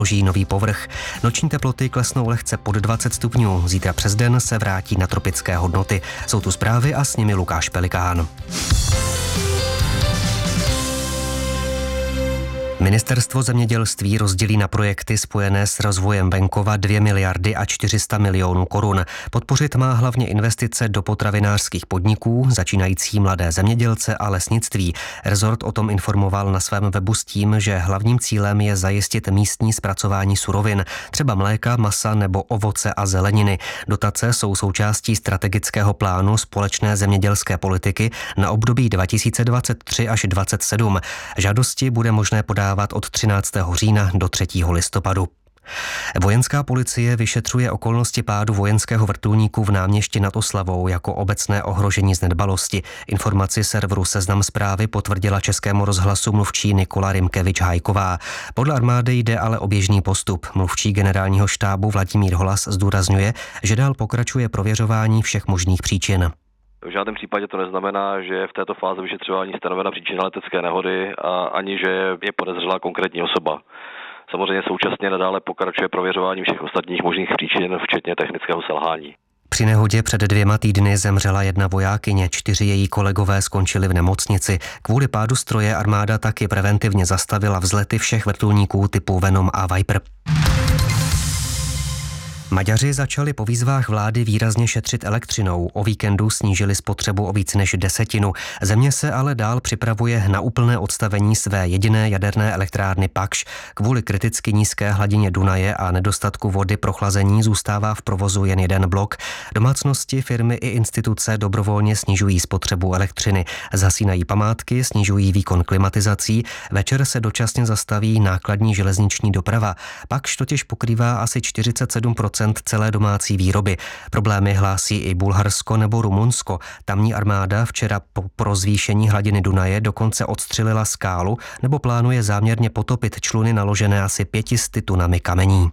Loží nový povrch. Noční teploty klesnou lehce pod 20 stupňů. Zítra přes den se vrátí na tropické hodnoty. Jsou tu zprávy a s nimi Lukáš Pelikán. Ministerstvo zemědělství rozdělí na projekty spojené s rozvojem venkova 2 miliardy a 400 milionů korun. Podpořit má hlavně investice do potravinářských podniků, začínající mladé zemědělce a lesnictví. Rezort o tom informoval na svém webu s tím, že hlavním cílem je zajistit místní zpracování surovin, třeba mléka, masa nebo ovoce a zeleniny. Dotace jsou součástí strategického plánu společné zemědělské politiky na období 2023 až 2027. Žádosti bude možné podávat od 13. října do 3. listopadu. Vojenská policie vyšetřuje okolnosti pádu vojenského vrtulníku v Náměšti nad Oslavou jako obecné ohrožení z nedbalosti. Informaci serveru Seznam Zprávy potvrdila Českému rozhlasu mluvčí Nikola Rymkevič-Hájková. Podle armády jde ale o běžný postup. Mluvčí generálního štábu Vladimír Holas zdůrazňuje, že dál pokračuje prověřování všech možných příčin. V žádném případě to neznamená, že je v této fázi vyšetřování stanovena příčina letecké nehody a ani že je podezřelá konkrétní osoba. Samozřejmě současně nadále pokračuje prověřování všech ostatních možných příčin, včetně technického selhání. Při nehodě před 2 týdny zemřela 1 vojákyně, 4 její kolegové skončili v nemocnici. Kvůli pádu stroje armáda taky preventivně zastavila vzlety všech vrtulníků typu Venom a Viper. Maďaři začali po výzvách vlády výrazně šetřit elektřinou. O víkendu snížili spotřebu o víc než 10. Země se ale dál připravuje na úplné odstavení své jediné jaderné elektrárny Pakš. Kvůli kriticky nízké hladině Dunaje a nedostatku vody pro chlazení zůstává v provozu jen jeden blok. Domácnosti, firmy i instituce dobrovolně snižují spotřebu elektřiny. Zasínají památky, snižují výkon klimatizací. Večer se dočasně zastaví nákladní železniční doprava. Pakš totiž pokrývá asi 47% celé domácí výroby. Problémy hlásí i Bulharsko nebo Rumunsko. Tamní armáda včera pro zvýšení hladiny Dunaje dokonce odstřelila skálu nebo plánuje záměrně potopit čluny naložené asi 500 tunami kamení.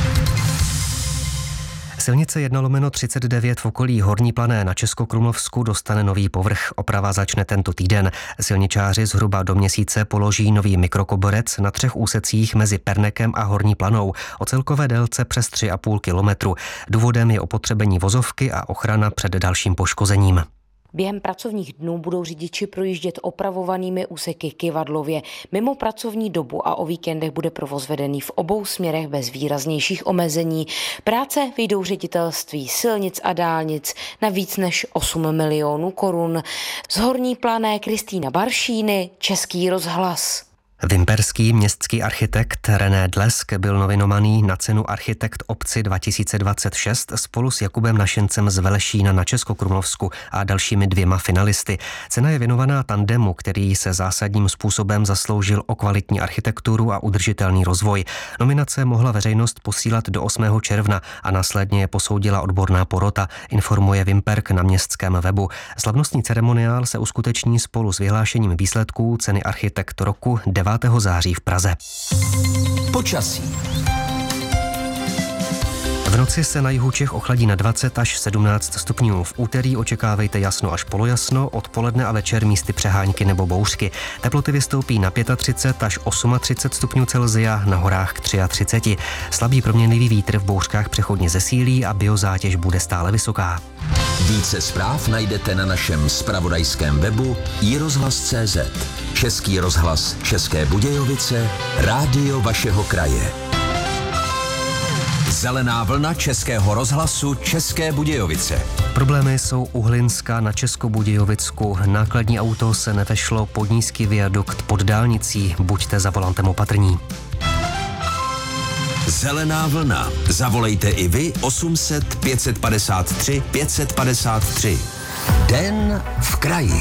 Silnice 1/39 v okolí Horní Plané na Českokrumlovsku dostane nový povrch. Oprava začne tento týden. Silničáři zhruba do měsíce položí nový mikrokoborec na 3 úsecích mezi Pernekem a Horní Planou o celkové délce přes 3,5 kilometru. Důvodem je opotřebení vozovky a ochrana před dalším poškozením. Během pracovních dnů budou řidiči projíždět opravovanými úseky Kyvadlově. Mimo pracovní dobu a o víkendech bude provoz vedený v obou směrech bez výraznějších omezení. Práce vyjdou ředitelství silnic a dálnic na víc než 8 milionů korun. Z Horní Plané Kristýna Baršíny, Český rozhlas. Vimperský městský architekt René Dlesk byl nominovaný na cenu Architekt obci 2026 spolu s Jakubem Našencem z Velešína na Českokrumlovsku a dalšími 2 finalisty. Cena je věnovaná tandemu, který se zásadním způsobem zasloužil o kvalitní architekturu a udržitelný rozvoj. Nominace mohla veřejnost posílat do 8. června a následně je posoudila odborná porota, informuje Vimperk na městském webu. Slavnostní ceremoniál se uskuteční spolu s vyhlášením výsledků ceny Architekt roku 9. září v Praze. Počasí. V noci se na jihu Čech ochladí na 20 až 17 stupňů. V úterý očekávejte jasno až polojasno, odpoledne a večer místy přehánky nebo bouřky. Teploty vystoupí na 35 až 38 stupňů Celsia, na horách k 33. Slabý proměnlivý vítr v bouřkách přechodně zesílí a biozátěž bude stále vysoká. Více zpráv najdete na našem zpravodajském webu iRozhlas.cz. Český rozhlas České Budějovice, rádio vašeho kraje. Zelená vlna Českého rozhlasu České Budějovice. Problémy jsou u Hlinska na Českobudějovicku. Nákladní auto se nevešlo pod nízký viadukt pod dálnicí. Buďte za volantem opatrní. Zelená vlna. Zavolejte i vy 800 553 553. Den v kraji.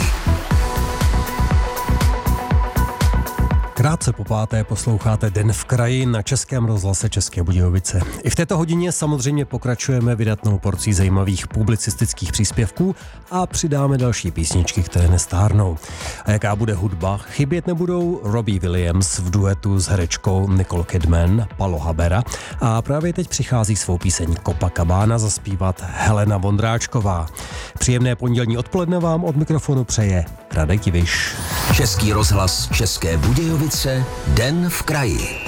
Krátce po 5. posloucháte Den v kraji na Českém rozhlase České Budějovice. I v této hodině samozřejmě pokračujeme vydatnou porcí zajímavých publicistických příspěvků a přidáme další písničky, které nestárnou. A jaká bude hudba? Chybět nebudou Robbie Williams v duetu s herečkou Nicole Kidman, Palo Habera, a právě teď přichází svou píseň Copacabana zaspívat Helena Vondráčková. Příjemné pondělní odpoledne vám od mikrofonu přeje Radek Diviš. Český rozhlas České Budějovice, Den v kraji.